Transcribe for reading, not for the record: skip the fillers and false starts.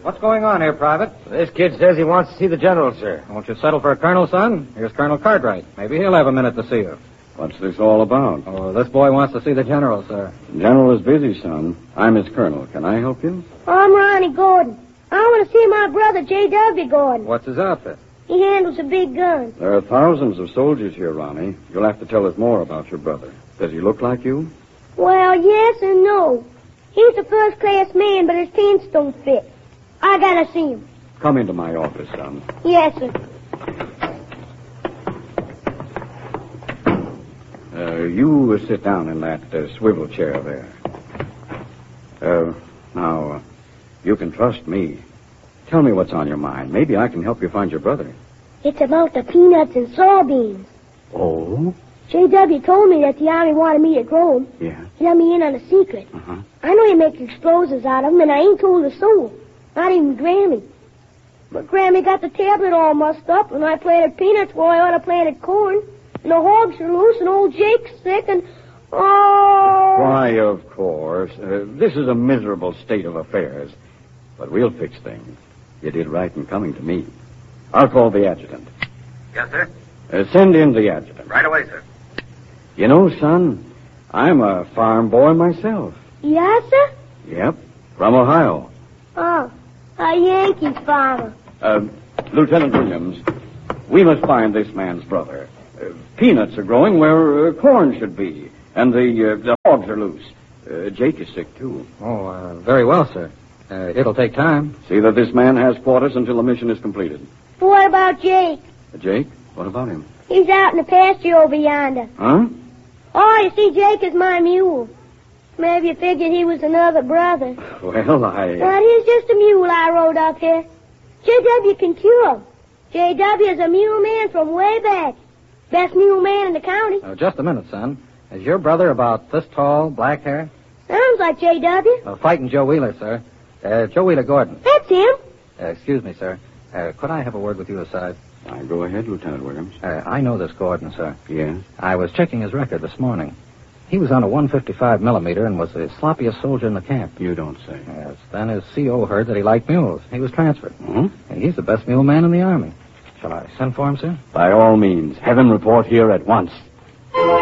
What's going on here, Private? This kid says he wants to see the general, sir. Won't you settle for a colonel, son? Here's Colonel Cartwright. Maybe he'll have a minute to see you. What's this all about? Oh, this boy wants to see the general, sir. The general is busy, son. I'm his colonel. Can I help you? I'm Ronnie Gordon. I want to see my brother, J.W. Gordon. What's his outfit? He handles a big gun. There are thousands of soldiers here, Ronnie. You'll have to tell us more about your brother. Does he look like you? Well, yes and no. He's a first-class man, but his pants don't fit. I gotta see him. Come into my office, son. Yes, sir. You sit down in that swivel chair there. Now, you can trust me. Tell me what's on your mind. Maybe I can help you find your brother. It's about the peanuts and soybeans. Oh? J.W. told me that the Army wanted me to grow them. Yeah. He let me in on a secret. Uh-huh. I know he makes explosives out of them, and I ain't told a soul. Not even Grammy. But Grammy got the tablet all mussed up, and I planted peanuts where I ought to planted corn. And the hogs are loose, and old Jake's sick, and... Oh! Why, of course. This is a miserable state of affairs. But we'll fix things. You did right in coming to me. I'll call the adjutant. Yes, sir. Send in the adjutant. Right away, sir. You know, son, I'm a farm boy myself. Yes, sir? Yep, from Ohio. Oh, a Yankee farmer. Lieutenant Williams, we must find this man's brother. Peanuts are growing where corn should be, and the hogs are loose. Jake is sick, too. Oh, very well, sir. It'll take time. See that this man has quarters until the mission is completed. What about Jake? Jake? What about him? He's out in the pasture over yonder. Huh? Oh, you see, Jake is my mule. Maybe you figured he was another brother. Well, But he's just a mule I rode up here. J.W. can cure him. J.W. is a mule man from way back. Best mule man in the county. Just a minute, son. Is your brother about this tall, black hair? Sounds like J.W. Fighting Joe Wheeler, sir. Joe Wheeler Gordon. That's him. Excuse me, sir. Could I have a word with you aside? Go ahead, Lieutenant Williams. I know this Gordon, sir. Yes? I was checking his record this morning. He was on a 155 millimeter and was the sloppiest soldier in the camp. You don't say. Yes. Then his CO heard that he liked mules. He was transferred. Hmm? And he's the best mule man in the Army. Shall I send for him, sir? By all means. Have him report here at once.